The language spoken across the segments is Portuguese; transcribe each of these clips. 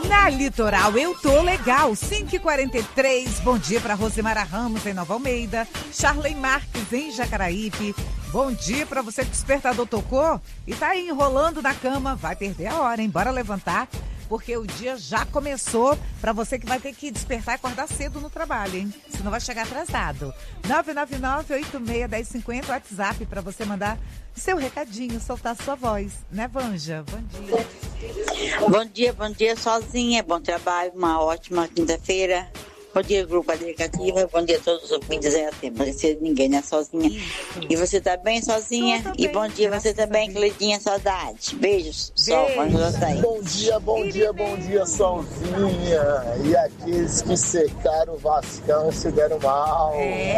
Na Litoral eu tô legal, 5h43. Bom dia para Rosemara Ramos em Nova Almeida, Charley Marques em Jacaraípe. Bom dia para você que o despertador tocou e tá aí enrolando na cama. Vai perder a hora, hein? Bora levantar, porque o dia já começou para você que vai ter que despertar e acordar cedo no trabalho, hein? Senão vai chegar atrasado. 999-86-1050, WhatsApp para você mandar seu recadinho, soltar sua voz, né, Vanja? Bom dia. Bom dia, sozinha. Bom trabalho, uma ótima quinta-feira. Bom dia, grupo Aderecativa. Bom dia a todos os ouvintes aí. Não precisa de ninguém, né? Sozinha. E você tá bem sozinha? E bom dia você também, Cleidinha. Saudade. Beijos. Sol, Bom dia, Solzinha. E aqueles que secaram o Vascão se deram mal.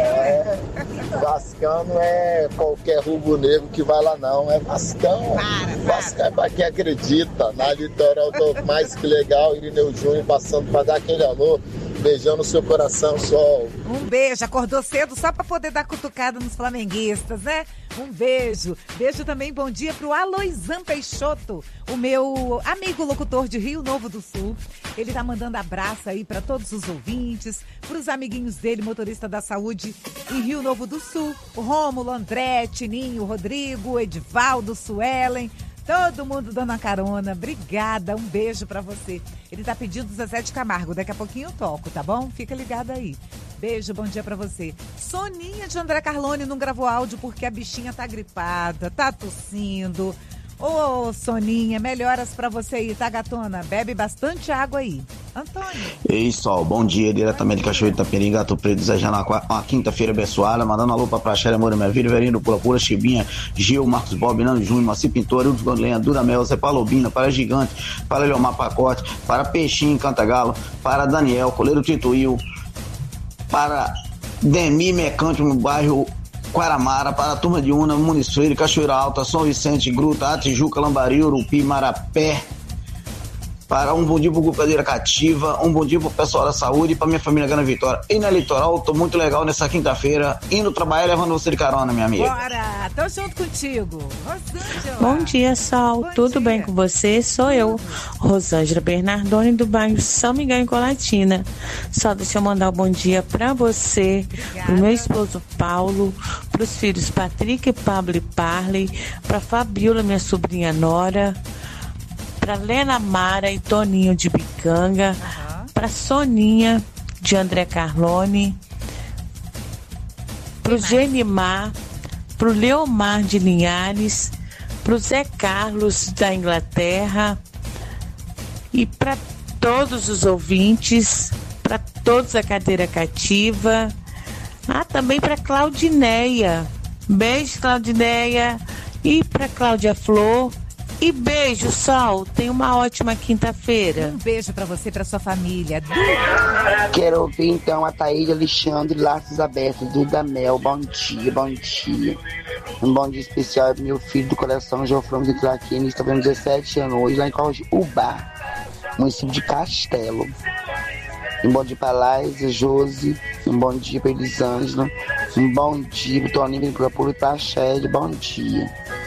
Vascão não é qualquer rubro-negro que vai lá, não. É Vascão. Vascão é pra quem acredita. Na Litoral tô mais que legal. Irineu Júnior passando pra dar aquele alô. Beijão no seu coração, Sol. Um beijo. Acordou cedo só pra poder dar cutucada nos flamenguistas, né? Um beijo. Beijo também, bom dia pro Aloisan Peixoto, o meu amigo locutor de Rio Novo do Sul. Ele tá mandando abraço aí pra todos os ouvintes, pros amiguinhos dele, motorista da saúde em Rio Novo do Sul. O Rômulo, André, Tininho, Rodrigo, Edivaldo, Suelen. Todo mundo dando a carona. Obrigada, um beijo pra você. Ele tá pedindo Zezé de Camargo, daqui a pouquinho eu toco, tá bom? Fica ligado aí. Beijo, bom dia pra você. Soninha de André Carlone não gravou áudio porque a bichinha tá gripada, tá tossindo. Ô, Soninha, melhoras pra você aí, tá, gatona? Bebe bastante água aí. Antônio. Ei, Sol, bom dia, diretamente de Cachoeira de Itapemirim, Gato Preto, desejando uma quinta-feira abençoada, mandando alô pra Praxéria, Moura, minha vida, Verino, Pula Pura, Chibinha, Gil, Marcos Bob, Nando Júnior, Maci Pintor, Udos Gondlenha, Duramel, Zé Palobina, para Gigante, para Leomar Pacote, para Peixinho, Cantagalo, para Daniel, Coleiro Tituil, para Demi Mecânico no bairro Quaramara, para a turma de Una, Muniz Freire, Cachoeira Alta, São Vicente, Gruta, Atijuca, Lambari, Urupi, Marapé, para um bom dia pro Grupo Cadeira Cativa, um bom dia pro pessoal da saúde e pra minha família Gana Vitória. E na Litoral, tô muito legal nessa quinta-feira, indo trabalhar e levando você de carona, minha amiga. Bora, tô junto contigo. Rosângela. Bom dia, Sol. Tudo bem com você? Sou eu, Rosângela Bernardoni, do bairro São Miguel, em Colatina. Só deixa eu mandar um bom dia pra você, pro meu esposo Paulo, pros filhos Patrick, Pablo e Parley, pra Fabiola, minha sobrinha Nora, para Lena Mara e Toninho de Bicanga, para Soninha de André Carlone, para o Genimar, para o Leomar de Linhares, para o Zé Carlos da Inglaterra e para todos os ouvintes, para todos a Cadeira Cativa, também para Claudineia. Beijo, Claudineia, e para Cláudia Flor. E beijo, Sol. Tenha uma ótima quinta-feira. Um beijo pra você e pra sua família. Quero ouvir então a Thaíde Alexandre, Laços Abertos, Duda Mel. Bom dia, bom dia. Um bom dia especial pro meu filho do coração, João Flores de Traquina. Está vendo 17 anos hoje lá em Ubá, município de Castelo. Um bom dia pra Laís, Josi. Um bom dia pra Elisângela. Um bom dia pro Toninho, pro Apolo e pra Shed. Bom dia.